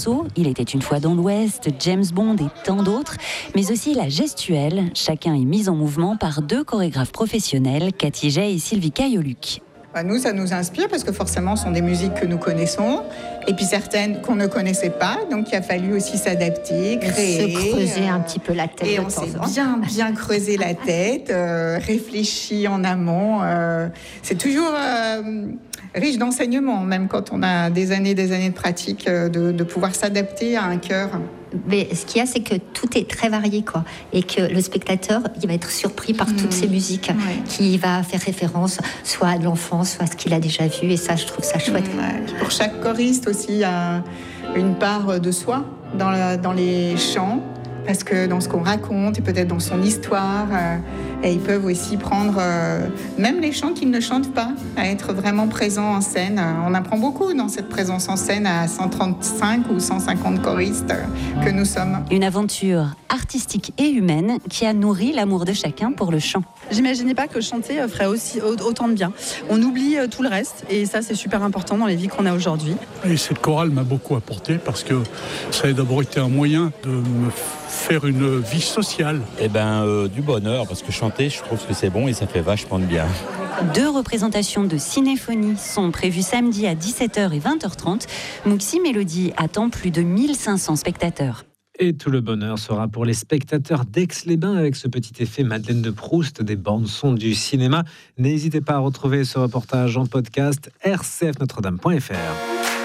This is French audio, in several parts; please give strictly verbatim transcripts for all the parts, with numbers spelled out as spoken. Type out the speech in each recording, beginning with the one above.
Il était une fois dans l'Ouest, James Bond et tant d'autres, mais aussi la gestuelle. Chacun est mis en mouvement par deux chorégraphes professionnels, Cathy Jay et Sylvie Cayoluc. Bah nous, ça nous inspire parce que forcément, ce sont des musiques que nous connaissons et puis certaines qu'on ne connaissait pas. Donc, il a fallu aussi s'adapter, créer. Se creuser euh, un petit peu la tête. Et on s'est bien, bien creusé la tête, euh, réfléchi en amont. Euh, c'est toujours euh, riche d'enseignements, même quand on a des années des années de pratique, euh, de, de pouvoir s'adapter à un chœur. Mais ce qu'il y a, c'est que tout est très varié, quoi, et que le spectateur, il va être surpris par mmh. toutes ces musiques, ouais. qui va faire référence soit à l'enfance, soit à ce qu'il a déjà vu, et ça, je trouve ça chouette. Mmh. Pour chaque choriste aussi, il y a une part de soi dans, la, dans les chants, parce que dans ce qu'on raconte et peut-être dans son histoire, euh, et ils peuvent aussi prendre, euh, même les chants qu'ils ne chantent pas, à être vraiment présents en scène. On apprend beaucoup dans cette présence en scène à cent trente-cinq ou cent cinquante choristes que nous sommes. Une aventure artistique et humaine qui a nourri l'amour de chacun pour le chant. J'imaginais pas que chanter ferait aussi autant de bien. On oublie tout le reste et ça c'est super important dans les vies qu'on a aujourd'hui. Et cette chorale m'a beaucoup apporté parce que ça a d'abord été un moyen de me faire une vie sociale. Eh ben euh, du bonheur parce que chanter je trouve que c'est bon et ça fait vachement de bien. Deux représentations de cinéphonie sont prévues samedi à dix-sept heures et vingt heures trente. Mouxy Mélodie attend plus de mille cinq cents spectateurs. Et tout le bonheur sera pour les spectateurs d'Aix-les-Bains avec ce petit effet Madeleine de Proust des bandes-sons du cinéma. N'hésitez pas à retrouver ce reportage en podcast r c f notre dame point f r.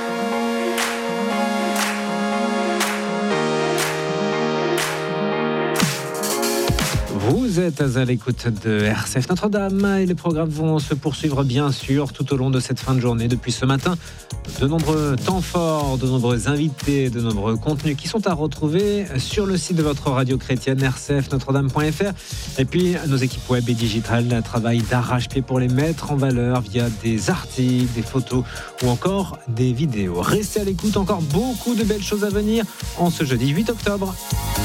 Vous êtes à l'écoute de R C F Notre-Dame et les programmes vont se poursuivre bien sûr tout au long de cette fin de journée. Depuis ce matin, de nombreux temps forts, de nombreux invités, de nombreux contenus qui sont à retrouver sur le site de votre radio chrétienne r c f notre dame point f r. Et puis nos équipes web et digitales travaillent d'arrache-pied pour les mettre en valeur via des articles, des photos ou encore des vidéos. Restez à l'écoute, encore beaucoup de belles choses à venir en ce jeudi huit octobre.